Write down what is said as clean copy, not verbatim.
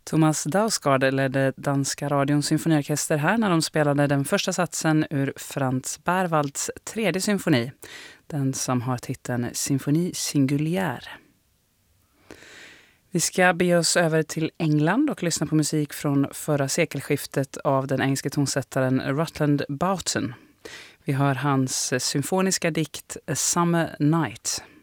Thomas Dausgaard ledde danska radions symfoniorkester här när de spelade den första satsen ur Franz Berwalds tredje symfoni. Den som har titeln Symphony Singulière. Vi ska bege oss över till England och lyssna på musik från förra sekelskiftet av den engelske tonsättaren Rutland Boughton. Vi hör hans symfoniska dikt A Summer Night.